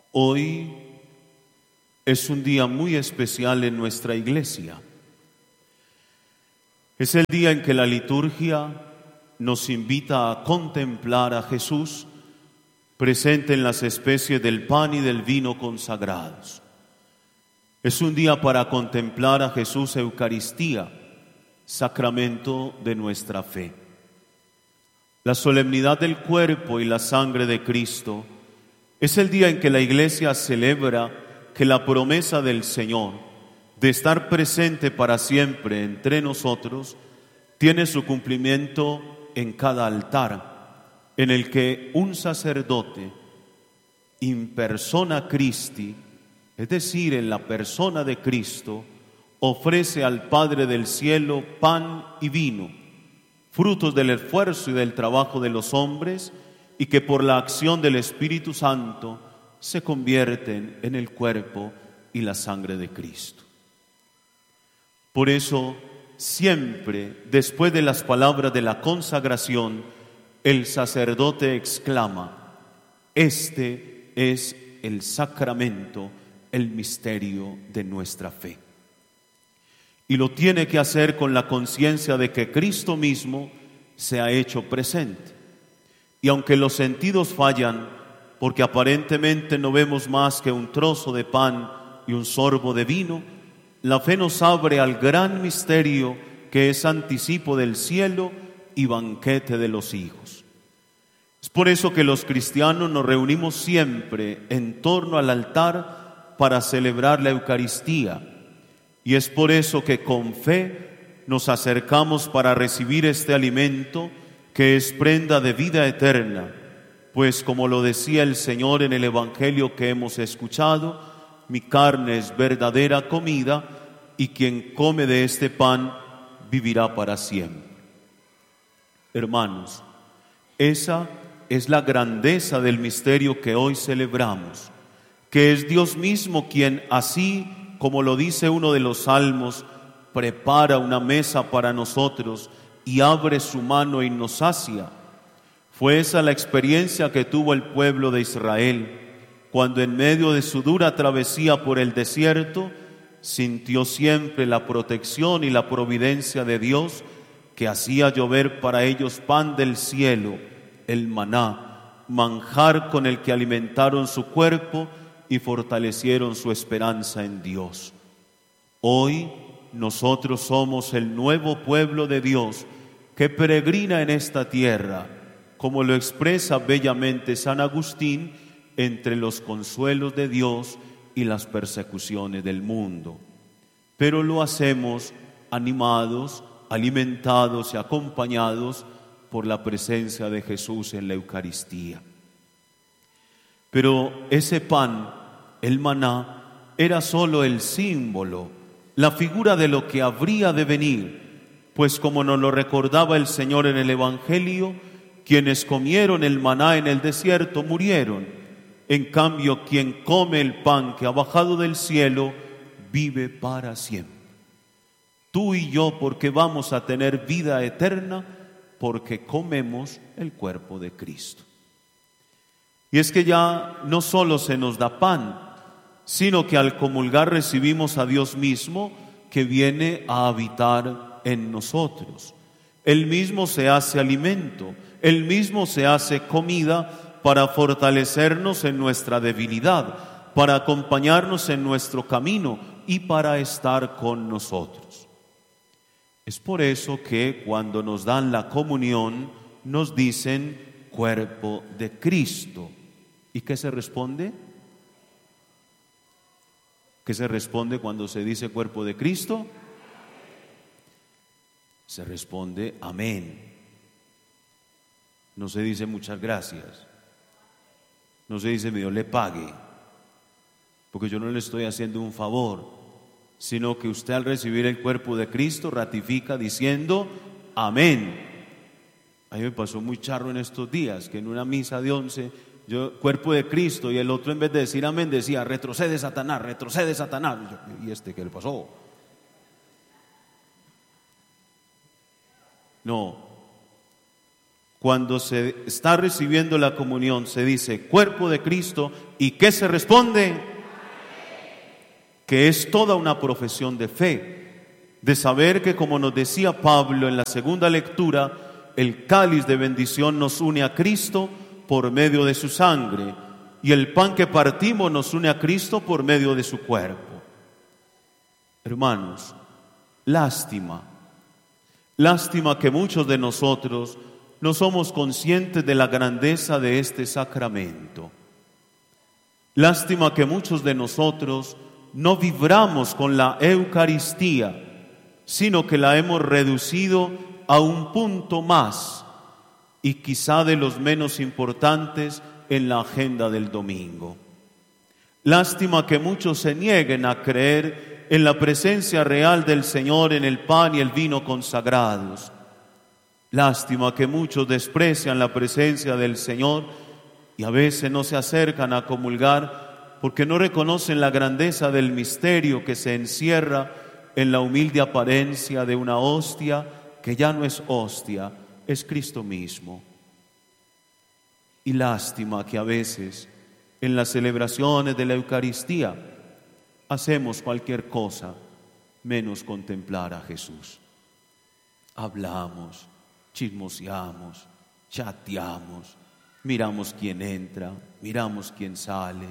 Hoy es un día muy especial en nuestra iglesia. Es el día en que la liturgia nos invita a contemplar a Jesús presente en las especies del pan y del vino consagrados. Es un día para contemplar a Jesús Eucaristía, sacramento de nuestra fe. La solemnidad del cuerpo y la sangre de Cristo es el día en que la Iglesia celebra que la promesa del Señor de estar presente para siempre entre nosotros tiene su cumplimiento en cada altar, en el que un sacerdote in persona Christi, es decir, en la persona de Cristo, ofrece al Padre del cielo pan y vino, frutos del esfuerzo y del trabajo de los hombres, y que por la acción del Espíritu Santo se convierten en el cuerpo y la sangre de Cristo. Por eso, siempre después de las palabras de la consagración, el sacerdote exclama: este es el sacramento, el misterio de nuestra fe. Y lo tiene que hacer con la conciencia de que Cristo mismo se ha hecho presente. Y aunque los sentidos fallan, porque aparentemente no vemos más que un trozo de pan y un sorbo de vino, la fe nos abre al gran misterio que es anticipo del cielo y banquete de los hijos. Es por eso que los cristianos nos reunimos siempre en torno al altar para celebrar la Eucaristía. Y es por eso que con fe nos acercamos para recibir este alimento que es prenda de vida eterna, pues como lo decía el Señor en el Evangelio que hemos escuchado, mi carne es verdadera comida y quien come de este pan vivirá para siempre. Hermanos, esa es la grandeza del misterio que hoy celebramos, que es Dios mismo quien, así como lo dice uno de los salmos, prepara una mesa para nosotros y abre su mano y nos sacia. Fue esa la experiencia que tuvo el pueblo de Israel cuando en medio de su dura travesía por el desierto sintió siempre la protección y la providencia de Dios, que hacía llover para ellos pan del cielo, el maná, manjar con el que alimentaron su cuerpo y fortalecieron su esperanza en Dios. Hoy nosotros somos el nuevo pueblo de Dios que peregrina en esta tierra, como lo expresa bellamente San Agustín, entre los consuelos de Dios y las persecuciones del mundo. Pero lo hacemos animados, alimentados y acompañados por la presencia de Jesús en la Eucaristía. Pero ese pan, el maná, era solo el símbolo, la figura de lo que habría de venir, pues como nos lo recordaba el Señor en el Evangelio, quienes comieron el maná en el desierto murieron. En cambio, quien come el pan que ha bajado del cielo vive para siempre. Tú y yo, porque vamos a tener vida eterna, porque comemos el cuerpo de Cristo. Y es que ya no solo se nos da pan, sino que al comulgar recibimos a Dios mismo que viene a habitar en nosotros. Él mismo se hace alimento, Él mismo se hace comida para fortalecernos en nuestra debilidad, para acompañarnos en nuestro camino y para estar con nosotros. Es por eso que cuando nos dan la comunión nos dicen cuerpo de Cristo. ¿Y qué se responde? ¿Qué se responde cuando se dice cuerpo de Cristo? Se responde amén. No se dice muchas gracias. No se dice Dios le pague, porque yo no le estoy haciendo un favor, sino que usted al recibir el cuerpo de Cristo ratifica diciendo amén. A mí me pasó muy charro en estos días, que en una misa de 11, yo, cuerpo de Cristo, y el otro en vez de decir amén decía retrocede Satanás, retrocede Satanás. ¿Y este qué le pasó? No, Cuando se está recibiendo la comunión, se dice cuerpo de Cristo, ¿y qué se responde? Que es toda una profesión de fe, de saber que, como nos decía Pablo en la segunda lectura, el cáliz de bendición nos une a Cristo por medio de su sangre, y el pan que partimos nos une a Cristo por medio de su cuerpo. Hermanos, lástima que muchos de nosotros no somos conscientes de la grandeza de este sacramento. Lástima que muchos de nosotros no vibramos con la Eucaristía, sino que la hemos reducido a un punto más, y quizá de los menos importantes en la agenda del domingo. Lástima que muchos se nieguen a creer en la presencia real del Señor en el pan y el vino consagrados. Lástima que muchos desprecian la presencia del Señor y a veces no se acercan a comulgar porque no reconocen la grandeza del misterio que se encierra en la humilde apariencia de una hostia que ya no es hostia, es Cristo mismo. Y lástima que a veces en las celebraciones de la Eucaristía hacemos cualquier cosa menos contemplar a Jesús. Hablamos, chismoseamos, chateamos, miramos quién entra, miramos quién sale.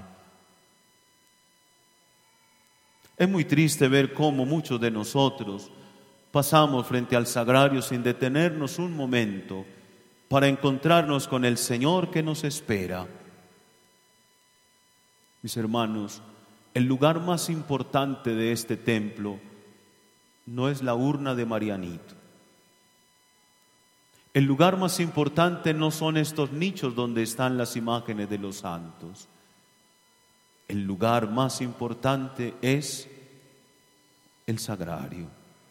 Es muy triste ver cómo muchos de nosotros pasamos frente al sagrario sin detenernos un momento para encontrarnos con el Señor que nos espera. Mis hermanos, el lugar más importante de este templo no es la urna de Marianito. El lugar más importante no son estos nichos donde están las imágenes de los santos. El lugar más importante es el sagrario.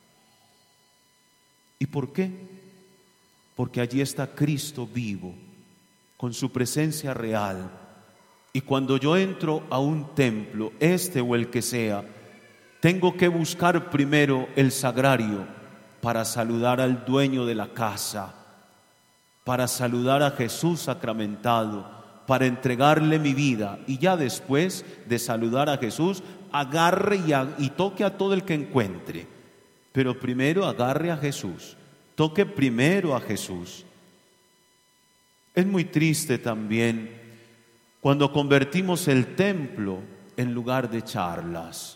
¿Y por qué? Porque allí está Cristo vivo, con su presencia real. Y cuando yo entro a un templo, este o el que sea, tengo que buscar primero el sagrario para saludar al dueño de la casa, para saludar a Jesús sacramentado, para entregarle mi vida, y ya después de saludar a Jesús, agarre y toque a todo el que encuentre. Pero primero agarre a Jesús, toque primero a Jesús. Es muy triste también cuando convertimos el templo en lugar de charlas.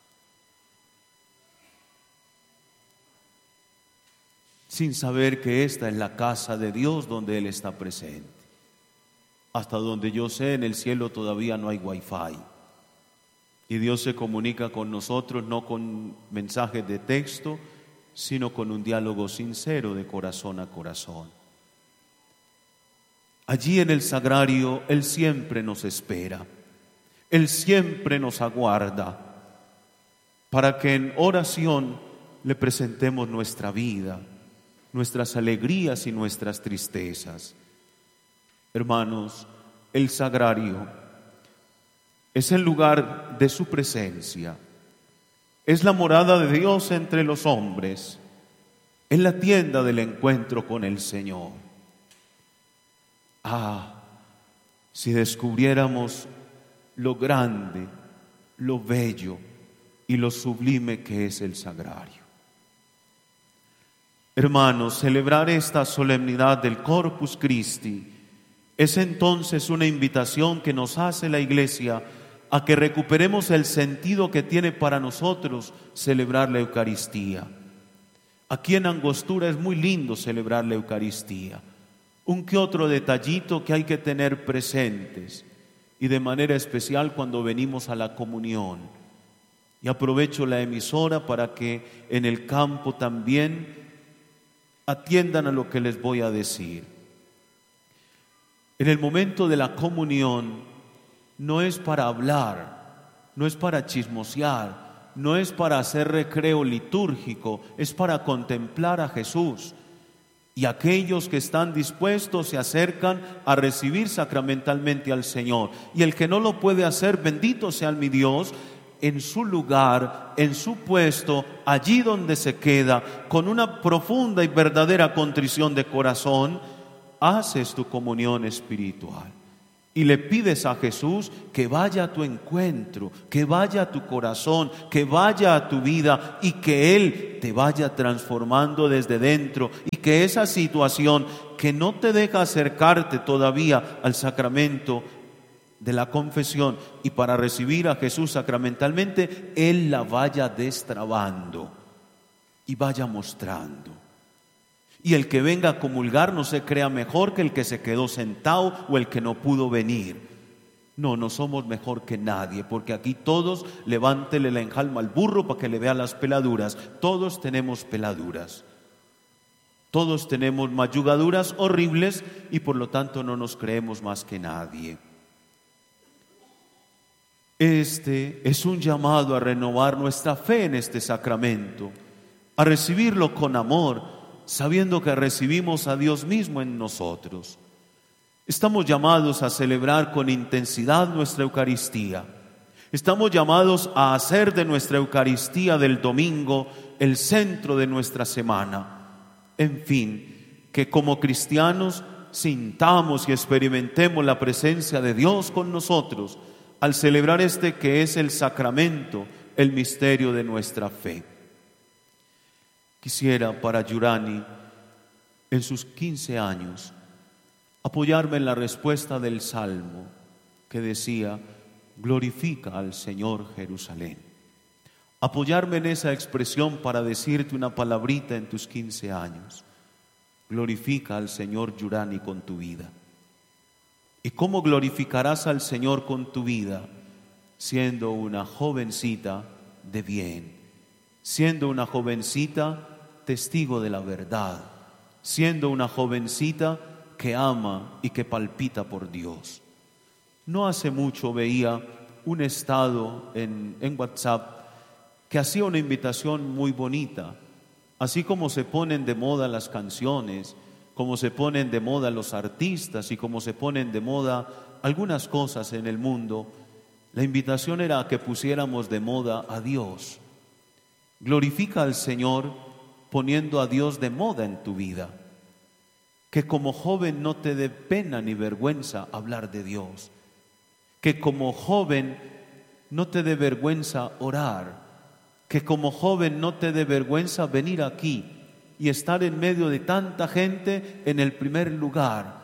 Sin saber que esta es la casa de Dios donde Él está presente. Hasta donde yo sé, en el cielo todavía no hay wifi. Y Dios se comunica con nosotros no con mensajes de texto, sino con un diálogo sincero de corazón a corazón. Allí en el sagrario Él siempre nos espera, Él siempre nos aguarda, para que en oración le presentemos nuestra vida, nuestras alegrías y nuestras tristezas. Hermanos, el sagrario es el lugar de su presencia, es la morada de Dios entre los hombres, es la tienda del encuentro con el Señor. Si descubriéramos lo grande, lo bello y lo sublime que es el sagrario. Hermanos, celebrar esta solemnidad del Corpus Christi es entonces una invitación que nos hace la Iglesia a que recuperemos el sentido que tiene para nosotros celebrar la Eucaristía. Aquí en Angostura es muy lindo celebrar la Eucaristía. Un que otro detallito que hay que tener presentes, y de manera especial cuando venimos a la comunión. Y aprovecho la emisora para que en el campo también atiendan a lo que les voy a decir. En el momento de la comunión no es para hablar, no es para chismosear, no es para hacer recreo litúrgico, es para contemplar a Jesús. Y aquellos que están dispuestos se acercan a recibir sacramentalmente al Señor. Y el que no lo puede hacer, bendito sea mi Dios, en su lugar, en su puesto, allí donde se queda, con una profunda y verdadera contrición de corazón, haces tu comunión espiritual y le pides a Jesús que vaya a tu encuentro, que vaya a tu corazón, que vaya a tu vida y que Él te vaya transformando desde dentro, y que esa situación que no te deja acercarte todavía al sacramento de la confesión y para recibir a Jesús sacramentalmente, Él la vaya destrabando y vaya mostrando. Y el que venga a comulgar no se crea mejor que el que se quedó sentado o el que no pudo venir. No, no somos mejor que nadie, porque aquí todos, levántele la enjalma al burro para que le vea las peladuras. Todos tenemos peladuras. Todos tenemos mayugaduras horribles y por lo tanto no nos creemos más que nadie. Este es un llamado a renovar nuestra fe en este sacramento, a recibirlo con amor, sabiendo que recibimos a Dios mismo en nosotros. Estamos llamados a celebrar con intensidad nuestra Eucaristía. Estamos llamados a hacer de nuestra Eucaristía del domingo el centro de nuestra semana. En fin, que como cristianos sintamos y experimentemos la presencia de Dios con nosotros al celebrar este que es el sacramento, el misterio de nuestra fe. Quisiera para Yurani, en sus 15 años, apoyarme en la respuesta del Salmo que decía: glorifica al Señor Jerusalén. Apoyarme en esa expresión para decirte una palabrita en tus 15 años. Glorifica al Señor, Yurani, con tu vida. ¿Y cómo glorificarás al Señor con tu vida? Siendo una jovencita de bien, siendo una jovencita testigo de la verdad, siendo una jovencita que ama y que palpita por Dios. No hace mucho veía un estado en WhatsApp que hacía una invitación muy bonita. Así como se ponen de moda las canciones, como se ponen de moda los artistas y como se ponen de moda algunas cosas en el mundo, la invitación era a que pusiéramos de moda a Dios. Glorifica al Señor poniendo a Dios de moda en tu vida. Que como joven no te dé pena ni vergüenza hablar de Dios. Que como joven no te dé vergüenza orar. Que como joven no te dé vergüenza venir aquí y estar en medio de tanta gente en el primer lugar,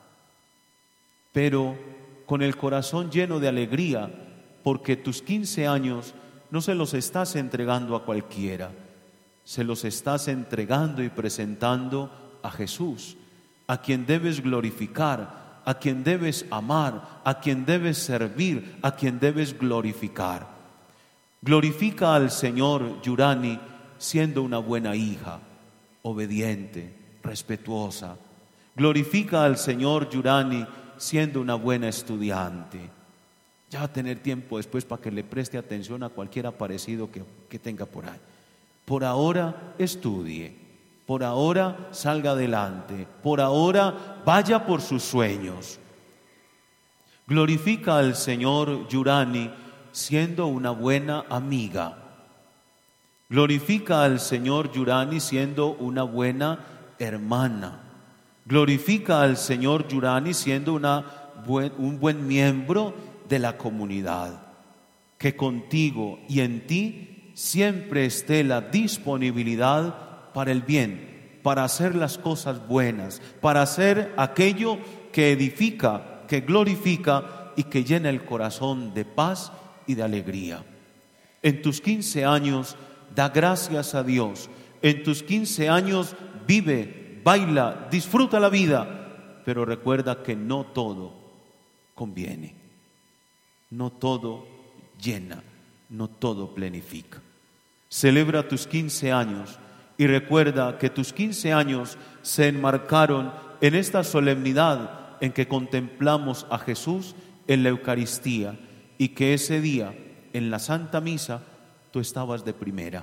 pero con el corazón lleno de alegría, porque tus 15 años no se los estás entregando a cualquiera, se los estás entregando y presentando a Jesús, a quien debes glorificar, a quien debes amar, a quien debes servir, a quien debes glorificar. Glorifica al Señor, Yurani, siendo una buena hija, obediente, respetuosa. Glorifica al Señor, Yurani, siendo una buena estudiante. Ya va a tener tiempo después para que le preste atención a cualquier aparecido que tenga por ahí. Por ahora estudie, por ahora salga adelante, por ahora vaya por sus sueños. Glorifica al Señor, Yurani, siendo una buena amiga. Glorifica al Señor, Yurani, siendo una buena hermana. Glorifica al Señor, Yurani, siendo un buen miembro de la comunidad. Que contigo y en ti siempre esté la disponibilidad para el bien, para hacer las cosas buenas, para hacer aquello que edifica, que glorifica y que llena el corazón de paz y de alegría. En tus 15 años, da gracias a Dios. En tus 15 años, vive, baila, disfruta la vida, pero recuerda que no todo conviene, no todo llena, no todo plenifica. Celebra tus 15 años y recuerda que tus 15 años se enmarcaron en esta solemnidad en que contemplamos a Jesús en la Eucaristía, y que ese día, en la Santa Misa, tú estabas de primera.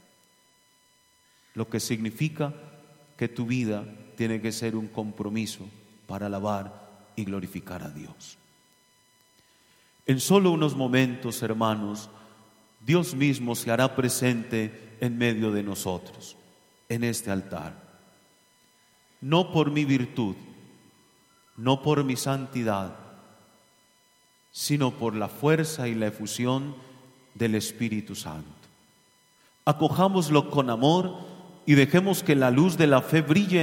Lo que significa que tu vida tiene que ser un compromiso para alabar y glorificar a Dios. En solo unos momentos, hermanos, Dios mismo se hará presente en medio de nosotros, en este altar. No por mi virtud, no por mi santidad, sino por la fuerza y la efusión del Espíritu Santo. Acojámoslo con amor y dejemos que la luz de la fe brille